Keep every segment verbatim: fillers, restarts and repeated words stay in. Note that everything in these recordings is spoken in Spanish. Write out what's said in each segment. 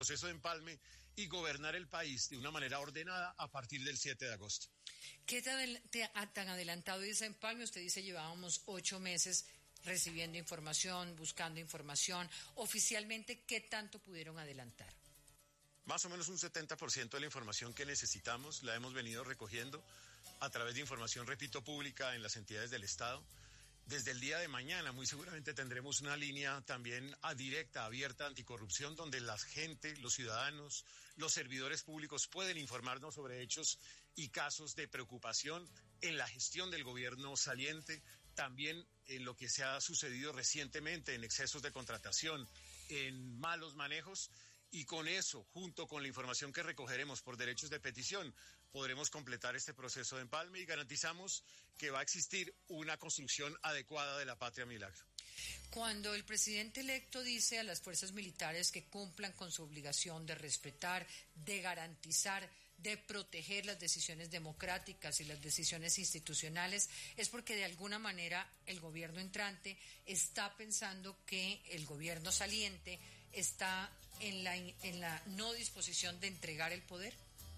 proceso de empalme y gobernar el país de una manera ordenada a partir del siete de agosto. ¿Qué tan adelantado dice empalme? Usted dice llevábamos ocho meses recibiendo información, buscando información. Oficialmente, ¿qué tanto pudieron adelantar? Más o menos un setenta por ciento de la información que necesitamos la hemos venido recogiendo a través de información, repito, pública en las entidades del Estado. Desde el día de mañana muy seguramente tendremos una línea también a directa, abierta, anticorrupción, donde la gente, los ciudadanos, los servidores públicos pueden informarnos sobre hechos y casos de preocupación en la gestión del gobierno saliente, también en lo que se ha sucedido recientemente en excesos de contratación, en malos manejos. Y con eso, junto con la información que recogeremos por derechos de petición, podremos completar este proceso de empalme y garantizamos que va a existir una construcción adecuada de la Patria Milagro. Cuando el presidente electo dice a las fuerzas militares que cumplan con su obligación de respetar, de garantizar, de proteger las decisiones democráticas y las decisiones institucionales, es porque de alguna manera el gobierno entrante está pensando que el gobierno saliente está en la, en la no disposición de entregar el poder.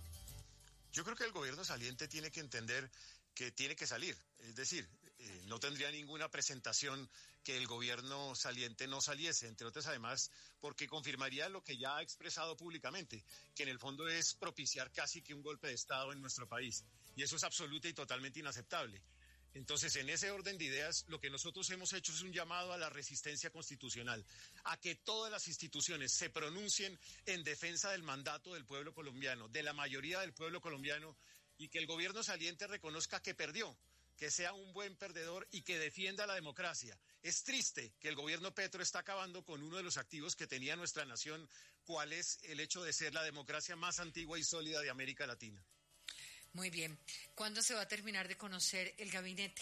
Yo creo que el gobierno saliente tiene que entender que tiene que salir, es decir, eh, no tendría ninguna presentación que el gobierno saliente no saliese, entre otras además, porque confirmaría lo que ya ha expresado públicamente, que en el fondo es propiciar casi que un golpe de Estado en nuestro país, y eso es absoluta y totalmente inaceptable. Entonces, en ese orden de ideas, lo que nosotros hemos hecho es un llamado a la resistencia constitucional, a que todas las instituciones se pronuncien en defensa del mandato del pueblo colombiano, de la mayoría del pueblo colombiano, y que el gobierno saliente reconozca que perdió, que sea un buen perdedor y que defienda la democracia. Es triste que el gobierno Petro está acabando con uno de los activos que tenía nuestra nación, cuál es el hecho de ser la democracia más antigua y sólida de América Latina. Muy bien. ¿Cuándo se va a terminar de conocer el gabinete?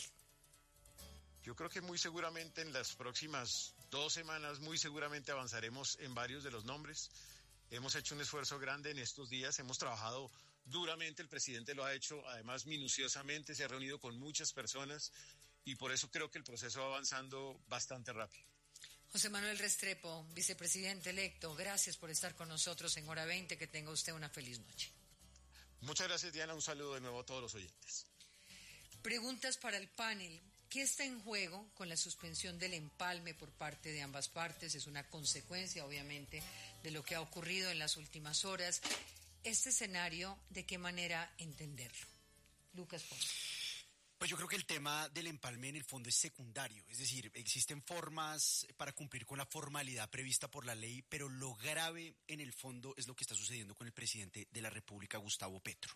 Yo creo que muy seguramente en las próximas dos semanas, muy seguramente avanzaremos en varios de los nombres. Hemos hecho un esfuerzo grande en estos días, hemos trabajado duramente, el presidente lo ha hecho además minuciosamente, se ha reunido con muchas personas y por eso creo que el proceso va avanzando bastante rápido. José Manuel Restrepo, vicepresidente electo, gracias por estar con nosotros en Hora veinte, que tenga usted una feliz noche. Muchas gracias, Diana, un saludo de nuevo a todos los oyentes. Preguntas para el panel. ¿Qué está en juego con la suspensión del empalme por parte de ambas partes? Es una consecuencia, obviamente, de lo que ha ocurrido en las últimas horas. Este escenario, ¿de qué manera entenderlo? Lucas Ponce. Pues yo creo que el tema del empalme en el fondo es secundario, es decir, existen formas para cumplir con la formalidad prevista por la ley, pero lo grave en el fondo es lo que está sucediendo con el presidente de la República, Gustavo Petro.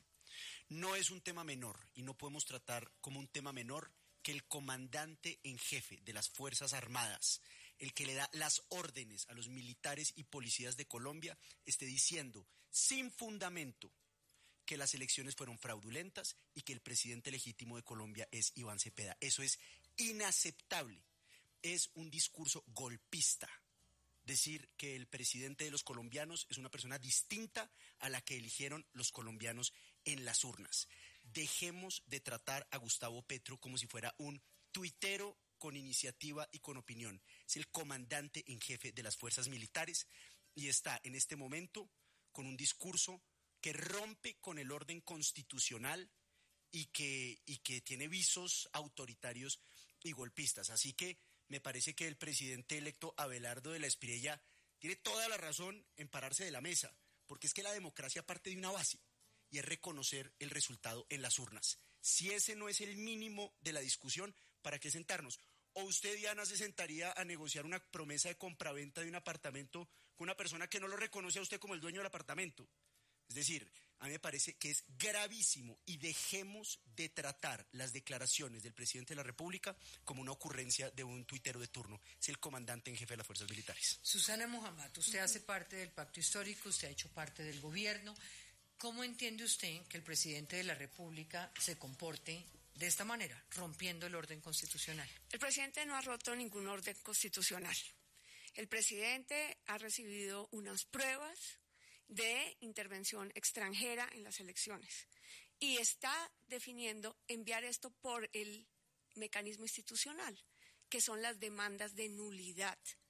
No es un tema menor y no podemos tratar como un tema menor que el comandante en jefe de las Fuerzas Armadas, el que le da las órdenes a los militares y policías de Colombia, esté diciendo sin fundamento que las elecciones fueron fraudulentas y que el presidente legítimo de Colombia es Iván Cepeda. Eso es inaceptable. Es un discurso golpista. Decir que el presidente de los colombianos es una persona distinta a la que eligieron los colombianos en las urnas. Dejemos de tratar a Gustavo Petro como si fuera un tuitero con iniciativa y con opinión. Es el comandante en jefe de las fuerzas militares y está en este momento con un discurso que rompe con el orden constitucional y que, y que tiene visos autoritarios y golpistas. Así que me parece que el presidente electo Abelardo de la Espriella tiene toda la razón en pararse de la mesa, porque es que la democracia parte de una base y es reconocer el resultado en las urnas. Si ese no es el mínimo de la discusión, ¿para qué sentarnos? ¿O usted, Diana, se sentaría a negociar una promesa de compraventa de un apartamento con una persona que no lo reconoce a usted como el dueño del apartamento? Es decir, a mí me parece que es gravísimo y dejemos de tratar las declaraciones del presidente de la República como una ocurrencia de un tuitero de turno. Es el comandante en jefe de las fuerzas militares. Susana Muhammad, usted hace parte del pacto histórico, usted ha hecho parte del gobierno. ¿Cómo entiende usted que el presidente de la República se comporte de esta manera, rompiendo el orden constitucional? El presidente no ha roto ningún orden constitucional. El presidente ha recibido unas pruebas de intervención extranjera en las elecciones y está definiendo enviar esto por el mecanismo institucional, que son las demandas de nulidad.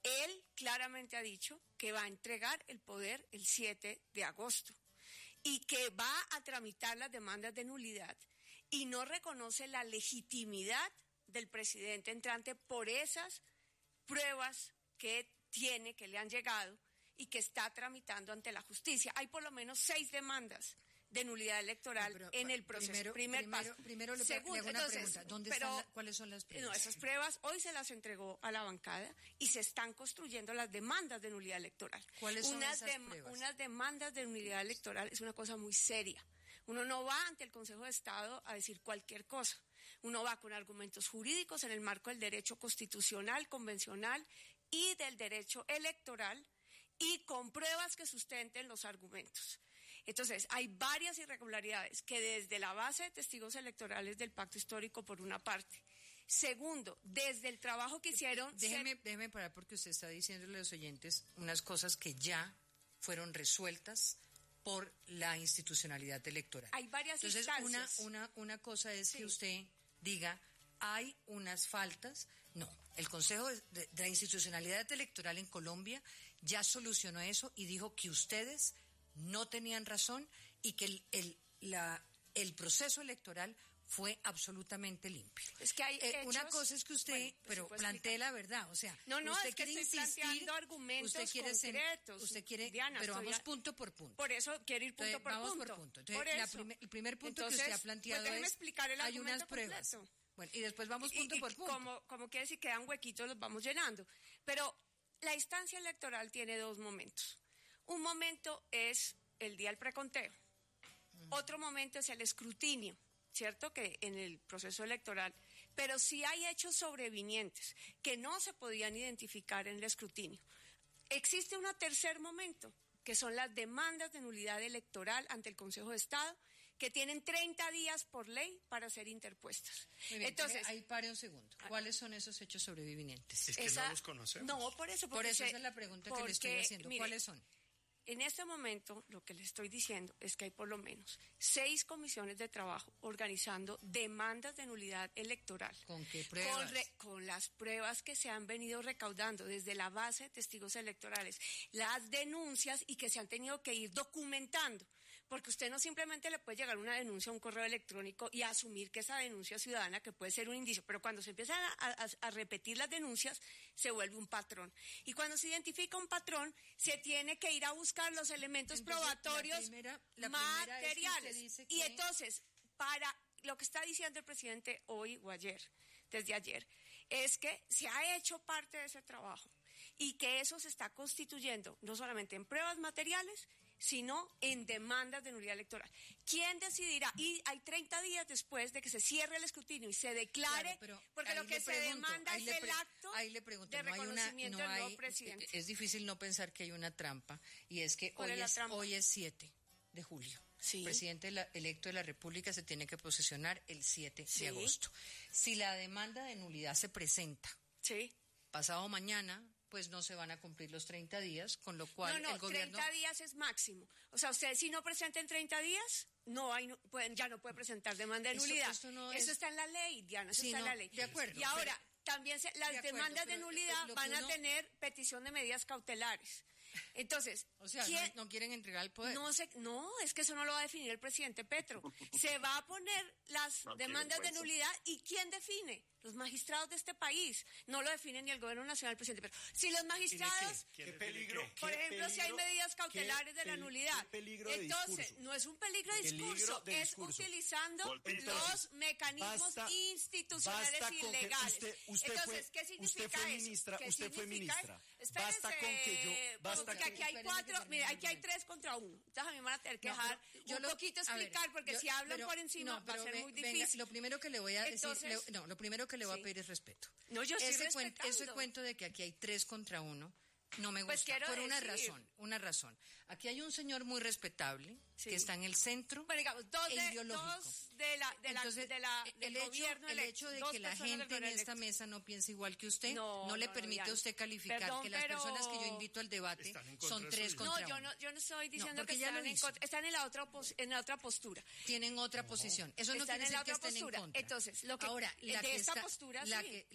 Él claramente ha dicho que va a entregar el poder el siete de agosto y que va a tramitar las demandas de nulidad y no reconoce la legitimidad del presidente entrante por esas pruebas que tiene, que le han llegado y que está tramitando ante la justicia. Hay por lo menos seis demandas de nulidad electoral no, pero, en el proceso. Primero, Primer primero, paso. Primero le, Segundo, le hago una entonces, pregunta. ¿Dónde pero, están la, ¿Cuáles son las pruebas? No, esas pruebas hoy se las entregó a la bancada y se están construyendo las demandas de nulidad electoral. ¿Cuáles son unas esas de, pruebas? Unas demandas de nulidad electoral es una cosa muy seria. Uno no va ante el Consejo de Estado a decir cualquier cosa. Uno va con argumentos jurídicos en el marco del derecho constitucional, convencional y del derecho electoral y con pruebas que sustenten los argumentos. Entonces, hay varias irregularidades que desde la base de testigos electorales del pacto histórico, por una parte. Segundo, desde el trabajo que hicieron... Déjeme, ser... déjeme parar porque usted está diciéndole a los oyentes unas cosas que ya fueron resueltas por la institucionalidad electoral. Hay varias Entonces, instancias. Una, una, una cosa es sí. que usted diga, hay unas faltas. No, el Consejo de, de, de la Institucionalidad Electoral en Colombia ya solucionó eso y dijo que ustedes no tenían razón y que el, el, la, el proceso electoral fue absolutamente limpio. Es que hay eh, hechos, una cosa es que usted, bueno, pero plantee la verdad, o sea, no, no, usted es que quiere estoy insistir, planteando argumentos usted quiere concretos. Ser, usted quiere, Diana, pero vamos a, punto por punto. Por eso quiero ir punto Entonces, por vamos punto. por punto. Entonces, por la eso. primer, el primer punto Entonces, que usted ha planteado pues es explicar el hay unas pruebas. Completo. Bueno, y después vamos punto y, por y punto. Como, como quiere decir, quedan huequitos, los vamos llenando. Pero la instancia electoral tiene dos momentos. Un momento es el día del preconteo. Uh-huh. Otro momento es el escrutinio, ¿cierto? Que en el proceso electoral. Pero sí hay hechos sobrevinientes que no se podían identificar en el escrutinio. Existe un tercer momento, que son las demandas de nulidad electoral ante el Consejo de Estado, que tienen treinta días por ley para ser interpuestas. Muy bien, entonces, ahí pare un segundo. ¿Cuáles son esos hechos sobrevivientes? Es que esa, no los conocemos. No, por eso. Por eso se, esa es la pregunta porque, que le estoy haciendo. Mire, ¿cuáles son? En este momento, lo que le estoy diciendo es que hay por lo menos seis comisiones de trabajo organizando demandas de nulidad electoral. ¿Con qué pruebas? Con, re, con las pruebas que se han venido recaudando desde la base de testigos electorales, las denuncias y que se han tenido que ir documentando. Porque usted no simplemente le puede llegar una denuncia a un correo electrónico y asumir que esa denuncia ciudadana, que puede ser un indicio, pero cuando se empiezan a, a, a repetir las denuncias, se vuelve un patrón. Y cuando se identifica un patrón, se tiene que ir a buscar los elementos entonces, probatorios la primera, la materiales. Es que que... Y entonces, para lo que está diciendo el presidente hoy o ayer, desde ayer, es que se ha hecho parte de ese trabajo y que eso se está constituyendo no solamente en pruebas materiales, sino en demandas de nulidad electoral. ¿Quién decidirá? Y hay treinta días después de que se cierre el escrutinio y se declare, claro, porque lo que se pregunto, demanda es el acto ahí le pregunto, de no reconocimiento hay una, no del hay, nuevo presidente. Es difícil no pensar que hay una trampa, y es que hoy es, hoy es siete de julio. Sí. El presidente la, electo de la República se tiene que posesionar el siete sí. de agosto. Si la demanda de nulidad se presenta sí. pasado mañana, pues no se van a cumplir los treinta días, con lo cual no, no, el gobierno... treinta días es máximo. O sea, usted si no presenta en treinta días, no hay, no, pueden, ya no puede presentar demanda de nulidad. Eso, eso, no eso es... está en la ley, Diana, eso sí, está no, en la ley. De acuerdo. Y ahora, pero, también se, las de acuerdo, demandas pero, de nulidad lo van uno... a tener petición de medidas cautelares. Entonces, o sea, ¿quién? No, no quieren entregar el poder. No, se, no, es que eso no lo va a definir el presidente Petro. Se va a poner las no demandas de nulidad y ¿quién define? Los magistrados de este país. No lo define ni el gobierno nacional, el presidente Petro. Si los magistrados, ¿Qué, ¿Qué peligro? por ¿Qué ejemplo, peligro, si hay medidas cautelares de la nulidad, de entonces discurso? no es un peligro de discurso, peligro de es discurso. utilizando Entonces, los mecanismos basta, institucionales basta ilegales. Usted, usted entonces, fue, ¿qué significa usted fue eso? ministra, ¿Qué usted fue ministra. Espérese, basta con que yo, basta porque con aquí hay cuatro, mire, aquí hay tres contra uno. Entonces a mí me van a tener que no, dejar yo un lo, poquito explicar, ver, porque yo, si hablan pero, por encima no, va a ser ve, muy venga, difícil. lo primero que le voy a entonces, decir, le, no, lo primero que le voy sí. a pedir es respeto. No, yo estoy ese respetando. Cuento, ese cuento de que aquí hay tres contra uno no me gusta, pues por una decir. razón, una razón. Aquí hay un señor muy respetable sí. que está en el centro bueno, digamos, dos e de, ideológico. Dos de la, de Entonces, la, de la, del el gobierno hecho, el electo, hecho de dos que la gente en esta mesa no piensa igual que usted, no, no le no, permite no, a usted calificar perdón, que las pero... personas que yo invito al debate son tres no, contra yo uno. No, yo no estoy diciendo no, que ya están, en contra, están en la otra en la otra postura. Tienen otra no. posición. Eso no están quiere en decir la otra que estén postura. en contra. Entonces, lo que ahora la de que esta está, postura la sí. que, la,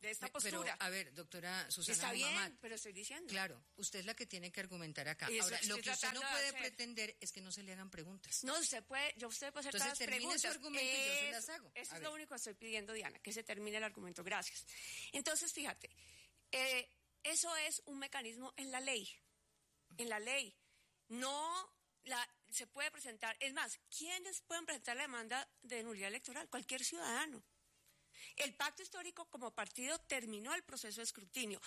de esta postura. Pero, a ver, doctora Susana Está bien, Mamat, pero estoy diciendo. Claro, usted es la que tiene que argumentar acá. Y eso Ahora, lo estoy que usted no tratando de puede hacer. pretender es que no se le hagan preguntas. No, usted puede, yo usted puede hacer Entonces, todas las termine preguntas. su argumento y yo se Eso- las hago. Eso A es ver. lo único que estoy pidiendo, Diana, que se termine el argumento. Gracias. Entonces, fíjate, eh, eso es un mecanismo en la ley. En la ley. No la, se puede presentar. Es más, ¿quiénes pueden presentar la demanda de nulidad electoral? Cualquier ciudadano. El pacto histórico como partido terminó el proceso de escrutinio.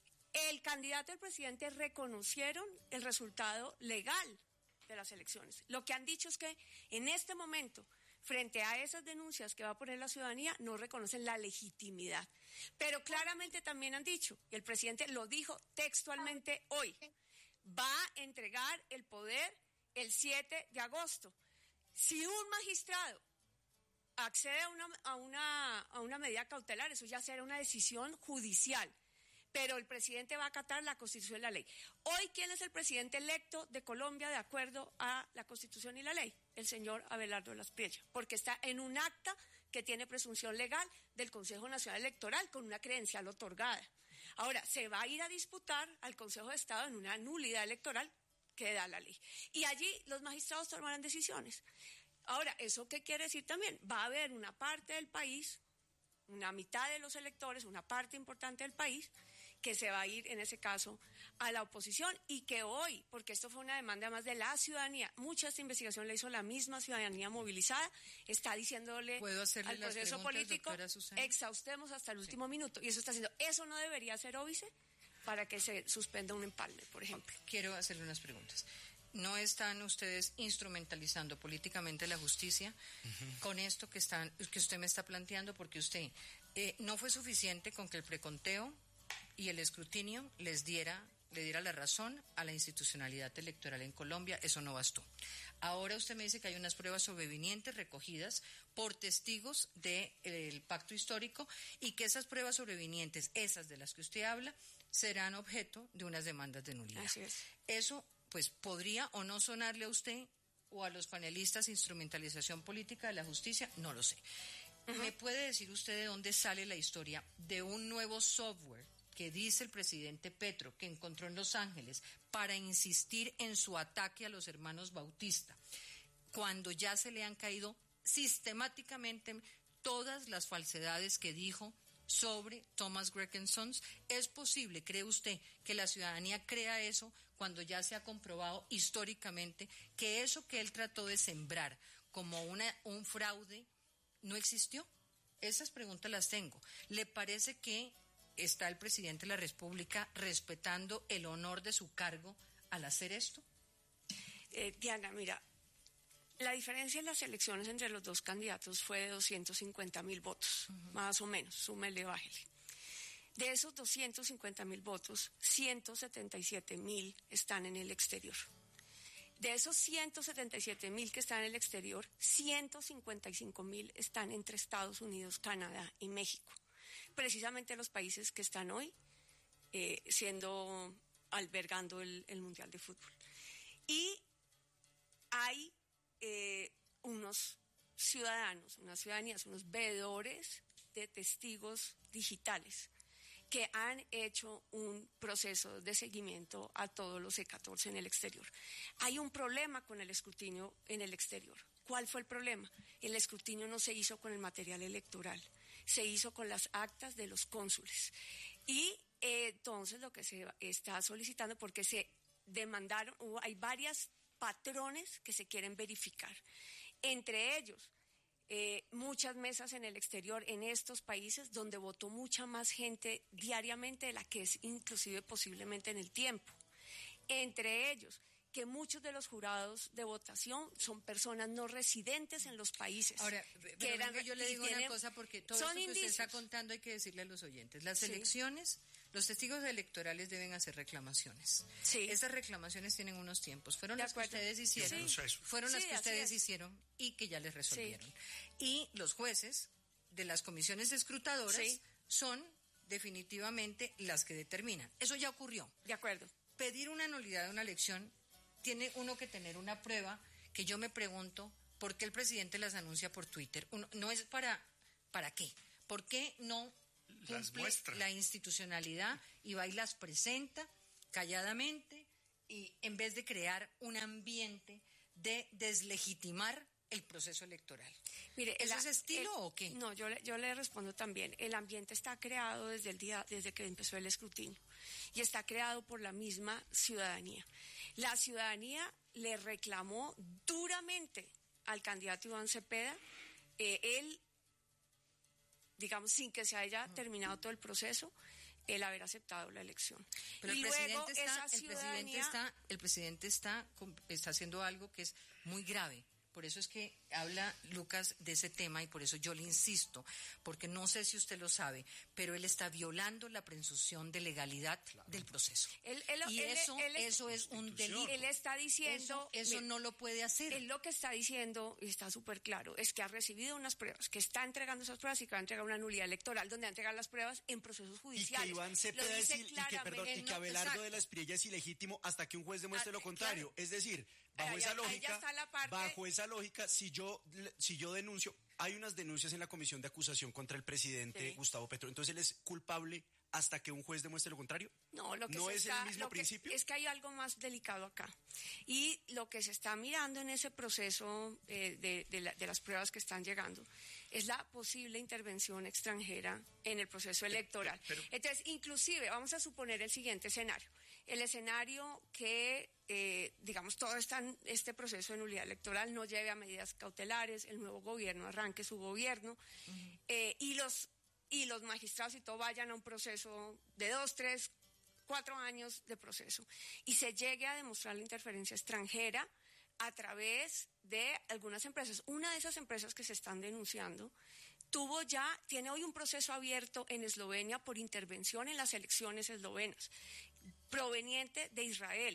El candidato y el presidente reconocieron el resultado legal de las elecciones. Lo que han dicho es que en este momento, frente a esas denuncias que va a poner la ciudadanía, no reconocen la legitimidad. Pero claramente también han dicho, y el presidente lo dijo textualmente hoy, va a entregar el poder el siete de agosto. Si un magistrado accede a una, a una, a una medida cautelar, eso ya será una decisión judicial. Pero el presidente va a acatar la Constitución y la ley. Hoy, ¿quién es el presidente electo de Colombia de acuerdo a la Constitución y la ley? El señor Abelardo Las Priella, porque está en un acta que tiene presunción legal del Consejo Nacional Electoral con una credencial otorgada. Ahora, se va a ir a disputar al Consejo de Estado en una nulidad electoral que da la ley. Y allí los magistrados tomarán decisiones. Ahora, ¿eso qué quiere decir también? Va a haber una parte del país, una mitad de los electores, una parte importante del país, que se va a ir, en ese caso, a la oposición y que hoy, porque esto fue una demanda más de la ciudadanía, mucha de esta investigación la hizo la misma ciudadanía movilizada, está diciéndole ¿Puedo hacerle al las proceso preguntas, político, doctora Susana? exhaustemos hasta el último minuto. Y eso está haciendo. Eso no debería ser óbice para que se suspenda un empalme, por ejemplo. Quiero hacerle unas preguntas. ¿No están ustedes instrumentalizando políticamente la justicia uh-huh. con esto que están que usted me está planteando? Porque usted eh, no fue suficiente con que el preconteo y el escrutinio les diera le diera la razón a la institucionalidad electoral en Colombia. Eso no bastó. Ahora usted me dice que hay unas pruebas sobrevinientes recogidas por testigos del de, pacto histórico y que esas pruebas sobrevinientes, esas de las que usted habla, serán objeto de unas demandas de nulidad. Así es. Eso pues podría o no sonarle a usted o a los panelistas instrumentalización política de la justicia, no lo sé. Uh-huh. ¿Me puede decir usted de dónde sale la historia de un nuevo software que dice el presidente Petro que encontró en Los Ángeles para insistir en su ataque a los hermanos Bautista, cuando ya se le han caído sistemáticamente todas las falsedades que dijo sobre Thomas Gregg Sons? ¿Es posible, cree usted, que la ciudadanía crea eso cuando ya se ha comprobado históricamente que eso que él trató de sembrar como una, un fraude no existió? Esas preguntas las tengo. ¿Le parece que está el presidente de la República respetando el honor de su cargo al hacer esto? Eh, Diana, mira, la diferencia en las elecciones entre los dos candidatos fue de doscientos cincuenta mil votos, uh-huh. más o menos, súmele, bájele. De esos doscientos cincuenta mil votos, ciento setenta y siete mil están en el exterior. De esos ciento setenta y siete mil que están en el exterior, ciento cincuenta y cinco mil están entre Estados Unidos, Canadá y México. Precisamente los países que están hoy eh, siendo, albergando el, el Mundial de Fútbol. Y hay eh, unos ciudadanos, unas ciudadanías, unos veedores de testigos digitales que han hecho un proceso de seguimiento a todos los C catorce en el exterior. Hay un problema con el escrutinio en el exterior. ¿Cuál fue el problema? El escrutinio no se hizo con el material electoral, se hizo con las actas de los cónsules. Y eh, entonces lo que se está solicitando, porque se demandaron, hay varios patrones que se quieren verificar, entre ellos eh, muchas mesas en el exterior, en estos países donde votó mucha más gente diariamente de la que es inclusive posiblemente en el tiempo. Entre ellos, que muchos de los jurados de votación son personas no residentes en los países. Ahora, que eran, yo le digo tienen, una cosa, porque todo eso que indicios. usted está contando hay que decirle a los oyentes. Las sí. elecciones, los testigos electorales deben hacer reclamaciones. Sí. Esas reclamaciones tienen unos tiempos. Fueron de las acuerdo. que ustedes hicieron. Sí. Fueron sí, las que ustedes es. hicieron y que ya les resolvieron. Sí. Y los jueces de las comisiones escrutadoras sí. son definitivamente las que determinan. Eso ya ocurrió. De acuerdo. Pedir una nulidad de una elección, tiene uno que tener una prueba que yo me pregunto, ¿por qué el presidente las anuncia por Twitter? Uno, no es para, ¿para qué? ¿Por qué no cumple la institucionalidad y va y las presenta calladamente, y en vez de crear un ambiente de deslegitimar el proceso electoral. Mire, ¿eso es estilo el, o qué? No, yo le, yo le respondo también. El ambiente está creado desde el día, desde que empezó el escrutinio, y está creado por la misma ciudadanía. La ciudadanía le reclamó duramente al candidato Iván Cepeda, eh, él, digamos, sin que se haya terminado todo el proceso, el haber aceptado la elección. Pero y el luego presidente está, esa ciudadanía... el presidente está, el presidente está, está haciendo algo que es muy grave. Por eso es que habla Lucas de ese tema, y por eso yo le insisto, porque no sé si usted lo sabe, pero él está violando la presunción de legalidad claro. del proceso. Él, él, y él, eso, él, eso es un delito. Él está diciendo... Eso, eso mira, no lo puede hacer. Él lo que está diciendo, y está súper claro, es que ha recibido unas pruebas, que está entregando esas pruebas y que va a entregar una nulidad electoral donde va a entregar las pruebas en procesos judiciales. Y que Iván Cepeda es il, y que, perdón, y que Abelardo exacto. de la Espriella es ilegítimo hasta que un juez demuestre ah, lo contrario. Claro. Es decir, bajo esa lógica, parte... bajo esa lógica, si yo si yo denuncio, hay unas denuncias en la comisión de acusación contra el presidente sí. Gustavo Petro, entonces él es culpable hasta que un juez demuestre lo contrario. No, lo que ¿No se es está, el mismo lo principio? Que, es que hay algo más delicado acá. Y lo que se está mirando en ese proceso eh, de, de, la, de las pruebas que están llegando es la posible intervención extranjera en el proceso electoral. Pero, pero, Entonces, inclusive, vamos a suponer el siguiente escenario. El escenario que, eh, digamos, todo esta, este proceso de nulidad electoral no lleve a medidas cautelares, el nuevo gobierno arranque su gobierno, uh-huh. eh, y los y los magistrados y todo vayan a un proceso de dos, tres, cuatro años de proceso, y se llegue a demostrar la interferencia extranjera a través de algunas empresas. Una de esas empresas que se están denunciando tuvo ya, tiene hoy un proceso abierto en Eslovenia por intervención en las elecciones eslovenas, proveniente de Israel.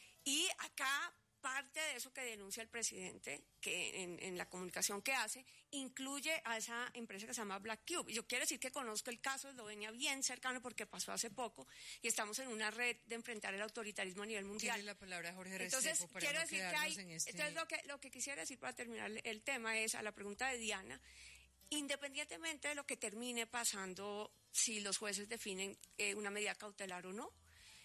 Y acá parte de eso que denuncia el presidente, que en, en la comunicación que hace, incluye a esa empresa que se llama Black Cube. Yo quiero decir que conozco el caso de Eslovenia bien cercano porque pasó hace poco y estamos en una red de enfrentar el autoritarismo a nivel mundial. Tiene la palabra Jorge Restrepo. Entonces, para quiero no decir que hay, en este... entonces lo que, lo que quisiera decir para terminar el tema es, a la pregunta de Diana, independientemente de lo que termine pasando, si los jueces definen eh, una medida cautelar o no,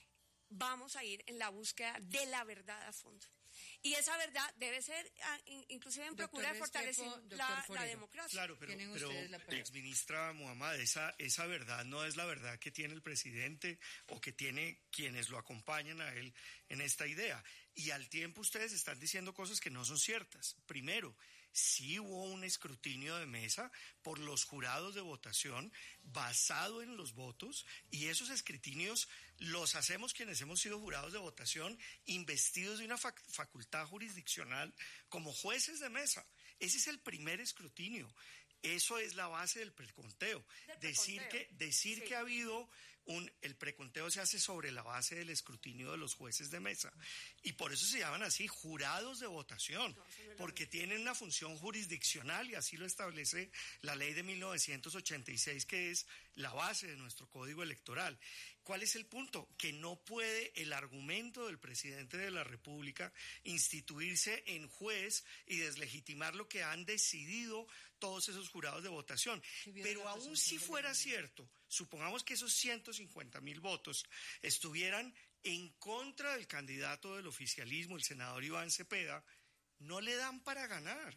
vamos a ir en la búsqueda de la verdad a fondo. Y esa verdad debe ser, inclusive en procura de fortalecer la, la democracia. Claro, pero, pero exministra Muhammad, esa, esa verdad no es la verdad que tiene el presidente o que tiene quienes lo acompañan a él en esta idea. Y al tiempo ustedes están diciendo cosas que no son ciertas. Primero, sí hubo un escrutinio de mesa por los jurados de votación basado en los votos, y esos escrutinios los hacemos quienes hemos sido jurados de votación investidos de una fac- facultad jurisdiccional como jueces de mesa. Ese es el primer escrutinio. Eso es la base del preconteo. Del decir preconteo. que decir sí. que ha habido un el preconteo se hace sobre la base del escrutinio de los jueces de mesa, y por eso se llaman así jurados de votación, no, porque tienen una función jurisdiccional, y así lo establece la ley de mil novecientos ochenta y seis, que es la base de nuestro código electoral. ¿Cuál es el punto? Que no puede el argumento del presidente de la República instituirse en juez y deslegitimar lo que han decidido todos esos jurados de votación. Pero aún si fuera cierto, supongamos que esos ciento cincuenta mil votos estuvieran en contra del candidato del oficialismo, el senador Iván Cepeda, no le dan para ganar.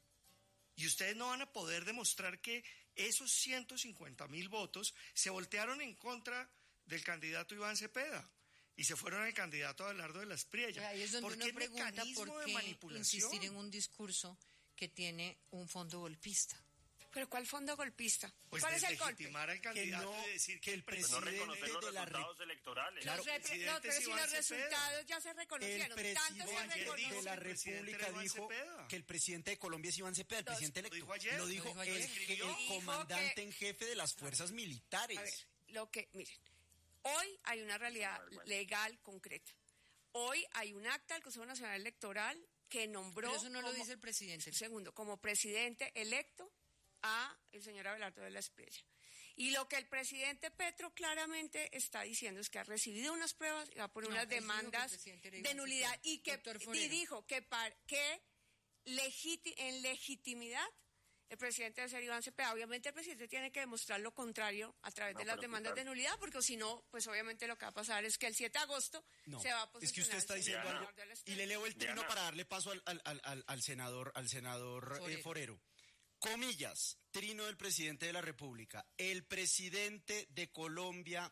Y ustedes no van a poder demostrar que esos ciento cincuenta mil votos se voltearon en contra del candidato Iván Cepeda y se fueron al candidato Abelardo de la Espriella. Ahí es donde ¿Por uno qué pregunta por qué manipulación? insistir en un discurso que tiene un fondo golpista. ¿Pero cuál fondo golpista? Pues ¿Cuál es el golpe? Deslegitimar al candidato no, y decir que el presidente pues no reconocer los de la resultados re... electorales. Claro, los repre... no, pero si los resultados ya se reconocieron. El tanto se presidente de la República dijo Cepeda. que el presidente de Colombia es Iván Cepeda, el Los, presidente electo. Lo dijo ayer. Lo dijo, lo dijo el, ayer. el comandante que... en jefe de las fuerzas militares. A ver, lo que, miren, hoy hay una realidad legal concreta. Hoy hay un acta del Consejo Nacional Electoral que nombró... Pero eso no como, lo dice el presidente. Segundo, como presidente electo a el señor Abelardo de la Espriella. Y lo que el presidente Petro claramente está diciendo es que ha recibido unas pruebas y va por no, unas demandas de nulidad y que y dijo que, par, que legiti, en legitimidad el presidente debe ser Iván Cepeda. Obviamente el presidente tiene que demostrar lo contrario a través no, de las demandas de nulidad, porque si no, pues obviamente lo que va a pasar es que el siete de agosto no, se va a posicionar. Es que usted está diciendo algo, y le leo el trino para darle paso al, al, al, al senador, al senador Forero. Eh, Forero. Comillas, trino del presidente de la República. El presidente de Colombia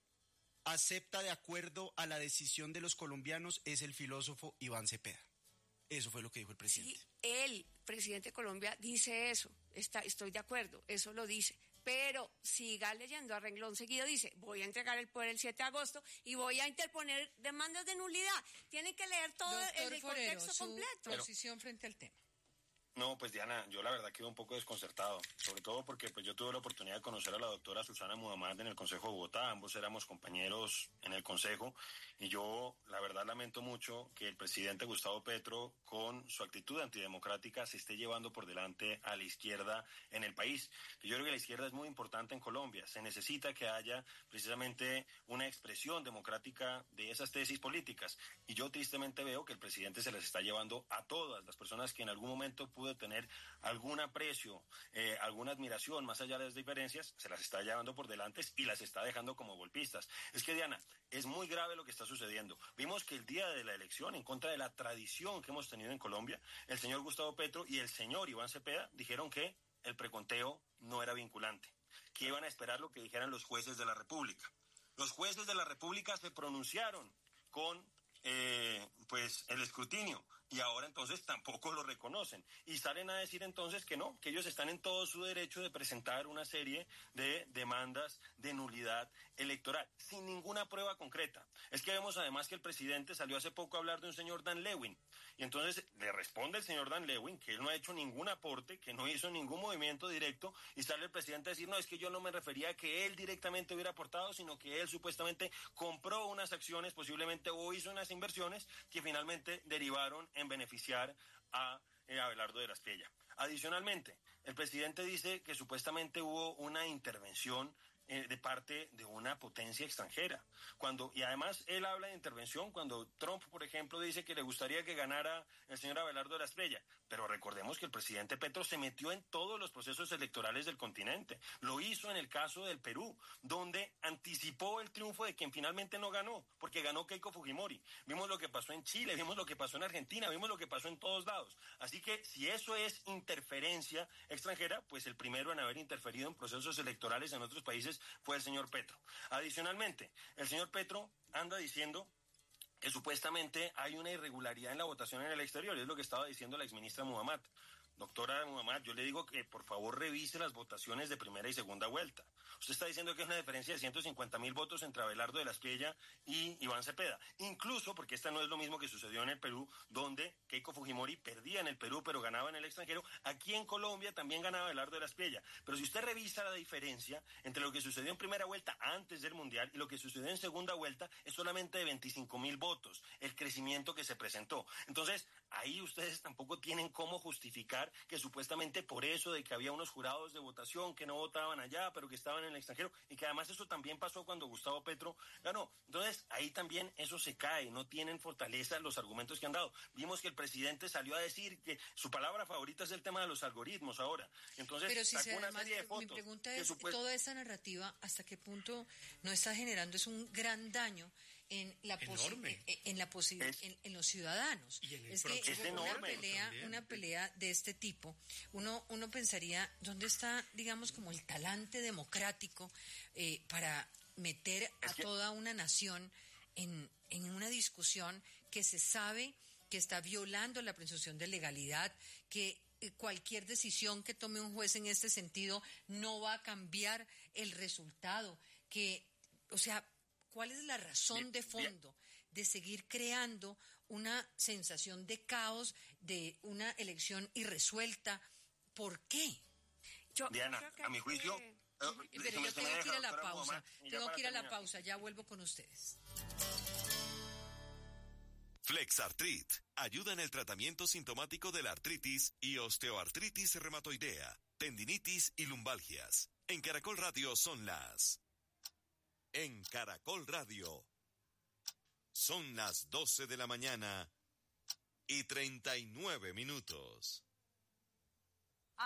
acepta de acuerdo a la decisión de los colombianos, es el filósofo Iván Cepeda. Eso fue lo que dijo el presidente. Sí, el presidente de Colombia dice eso, está, estoy de acuerdo, eso lo dice. Pero siga leyendo a renglón seguido, dice, voy a entregar el poder el siete de agosto y voy a interponer demandas de nulidad. Tienen que leer todo Doctor el, el Forero, contexto su completo. posición frente al tema. No, pues Diana, yo la verdad quedo un poco desconcertado, sobre todo porque pues yo tuve la oportunidad de conocer a la doctora Susana Muhammad en el Consejo de Bogotá, ambos éramos compañeros en el Consejo, y yo la verdad lamento mucho que el presidente Gustavo Petro, con su actitud antidemocrática, se esté llevando por delante a la izquierda en el país. Yo creo que la izquierda es muy importante en Colombia, se necesita que haya precisamente una expresión democrática de esas tesis políticas, y yo tristemente veo que el presidente se las está llevando a todas las personas que en algún momento pudo de tener algún aprecio, eh, alguna admiración más allá de las diferencias, se las está llevando por delante y las está dejando como golpistas. Es que, Diana, es muy grave lo que está sucediendo. Vimos que el día de la elección, en contra de la tradición que hemos tenido en Colombia, el señor Gustavo Petro y el señor Iván Cepeda dijeron que el preconteo no era vinculante, que iban a esperar lo que dijeran los jueces de la República. Los jueces de la República se pronunciaron con eh, pues el escrutinio, y ahora entonces tampoco lo reconocen. Y salen a decir entonces que no, que ellos están en todo su derecho de presentar una serie de demandas de nulidad electoral, sin ninguna prueba concreta. Es que vemos además que el presidente salió hace poco a hablar de un señor Dan Lewin, y entonces le responde el señor Dan Lewin que él no ha hecho ningún aporte, que no hizo ningún movimiento directo, y sale el presidente a decir, no, es que yo no me refería a que él directamente hubiera aportado, sino que él supuestamente compró unas acciones, posiblemente, o hizo unas inversiones que finalmente derivaron en beneficiar a eh, Abelardo de la Espriella. Adicionalmente, el presidente dice que supuestamente hubo una intervención eh, de parte de una potencia extranjera. Cuando, y además él habla de intervención cuando Trump, por ejemplo, dice que le gustaría que ganara el señor Abelardo de la Espriella. Pero recordemos que el presidente Petro se metió en todos los procesos electorales del continente. Lo hizo en el caso del Perú, donde anticipó el triunfo de quien finalmente no ganó, porque ganó Keiko Fujimori. Vimos lo que pasó en Chile, vimos lo que pasó en Argentina, vimos lo que pasó en todos lados. Así que si eso es interferencia extranjera, pues el primero en haber interferido en procesos electorales en otros países fue el señor Petro. Adicionalmente, el señor Petro anda diciendo que supuestamente hay una irregularidad en la votación en el exterior, es lo que estaba diciendo la exministra Muhammad. Doctora Muhammad, yo le digo que por favor revise las votaciones de primera y segunda vuelta. Usted está diciendo que es una diferencia de ciento cincuenta mil votos entre Abelardo de la Espriella y Iván Cepeda. Incluso, porque esta no es lo mismo que sucedió en el Perú, donde Keiko Fujimori perdía en el Perú pero ganaba en el extranjero. Aquí en Colombia también ganaba Abelardo de la Espriella. Pero si usted revisa la diferencia entre lo que sucedió en primera vuelta antes del Mundial y lo que sucedió en segunda vuelta, es solamente de veinticinco mil votos, el crecimiento que se presentó. Entonces, ahí ustedes tampoco tienen cómo justificar que supuestamente por eso de que había unos jurados de votación que no votaban allá, pero que estaban en el extranjero, y que además eso también pasó cuando Gustavo Petro ganó. Entonces, ahí también eso se cae, no tienen fortaleza los argumentos que han dado. Vimos que el presidente salió a decir que su palabra favorita es el tema de los algoritmos ahora. Entonces, pero si sacó se, una además, serie de fotos. Mi pregunta es, supuest... toda esa narrativa, ¿hasta qué punto no está generando es un gran daño en la posi- en, en la posibilidad es, en, en los ciudadanos? Y en el es que es una enorme, pelea también. una pelea de este tipo, uno uno pensaría dónde está, digamos, como el talante democrático eh, para meter a es que... toda una nación en en una discusión que se sabe que está violando la presunción de legalidad, que cualquier decisión que tome un juez en este sentido no va a cambiar el resultado, que, o sea, ¿cuál es la razón de fondo de seguir creando una sensación de caos, de una elección irresuelta? ¿Por qué? Yo Diana, creo que a mi juicio... que... Uh, Pero yo tengo que ir a la pausa, tengo que ir a la pausa, ya vuelvo con ustedes. Flexartrit ayuda en el tratamiento sintomático de la artritis y osteoartritis reumatoidea, tendinitis y lumbalgias. En Caracol Radio son las... En Caracol Radio son las doce de la mañana y treinta y nueve minutos. Ahora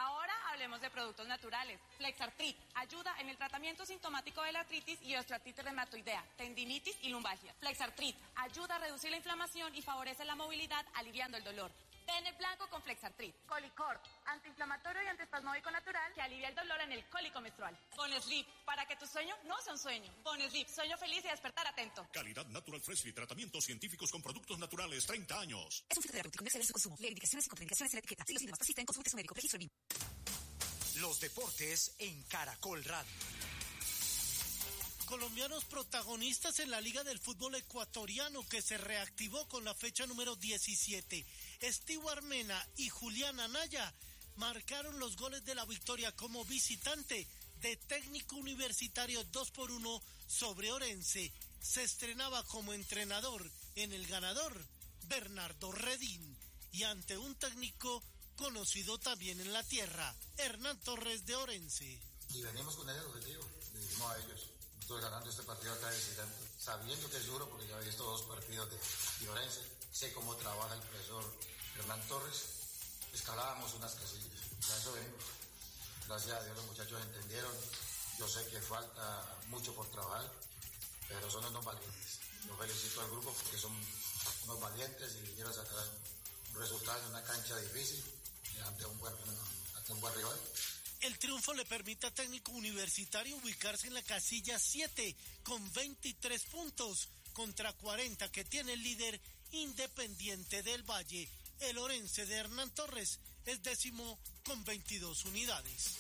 hablemos de productos naturales. Flexartrit ayuda en el tratamiento sintomático de la artritis y osteoartritis reumatoidea, tendinitis y lumbalgia. Flexartrit ayuda a reducir la inflamación y favorece la movilidad, aliviando el dolor. Ten el blanco con Flexartrit. Colicort, antiinflamatorio y antiespasmódico natural que alivia el dolor en el cólico menstrual. Boneslip, para que tu sueño no sea un sueño. Boneslip, sueño feliz y despertar atento. Calidad Natural Freshly, tratamientos científicos con productos naturales, treinta años. Es un filtro terapéutico comercial de su consumo. Leer indicaciones y contraindicaciones en la etiqueta. Si los síntomas persisten, consulte a su médico. Registro B I M. Los deportes en Caracol Radio. Colombianos protagonistas en la Liga del Fútbol Ecuatoriano que se reactivó con la fecha número diecisiete. Stewart Mena y Julián Anaya marcaron los goles de la victoria como visitante de Técnico Universitario dos por uno sobre Orense. Se estrenaba como entrenador en el ganador Bernardo Redín y ante un técnico conocido también en la tierra, Hernán Torres de Orense. Y venimos con ese objetivo, le dijimos a ellos, estoy ganando este partido acá de visitante, sabiendo que es duro porque ya he visto dos partidos de, de Orense, sé cómo trabaja el profesor Hernán Torres, escalábamos unas casillas, ya eso venimos. Gracias a Dios los muchachos entendieron, yo sé que falta mucho por trabajar, pero son unos valientes. Yo felicito al grupo porque son unos valientes y vinieron a sacar un resultado en una cancha difícil ante un buen, ante un buen rival. El triunfo le permite a Técnico Universitario ubicarse en la casilla siete con veintitrés puntos contra cuarenta que tiene el líder Independiente del Valle. El Orense de Hernán Torres es décimo con veintidós unidades.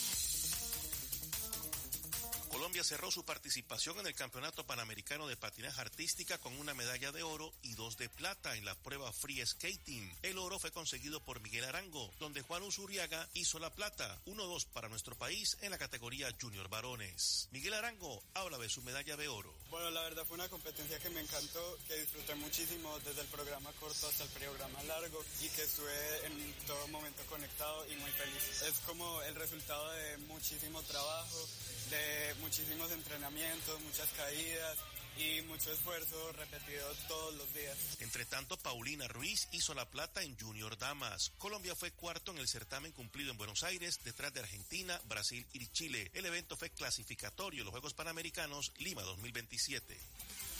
Colombia cerró su participación en el Campeonato Panamericano de Patinaje Artística con una medalla de oro y dos de plata en la prueba Free Skating. El oro fue conseguido por Miguel Arango, donde Juan Usuriaga hizo la plata, uno dos para nuestro país en la categoría Junior Varones. Miguel Arango habla de su medalla de oro. Bueno, la verdad fue una competencia que me encantó, que disfruté muchísimo desde el programa corto hasta el programa largo y que estuve en todo momento conectado y muy feliz. Es como el resultado de muchísimo trabajo, de muchísimos entrenamientos, muchas caídas y mucho esfuerzo repetido todos los días. Entre tanto, Paulina Ruiz hizo la plata en Junior Damas. Colombia fue cuarto en el certamen cumplido en Buenos Aires, detrás de Argentina, Brasil y Chile. El evento fue clasificatorio en los Juegos Panamericanos Lima dos mil veintisiete.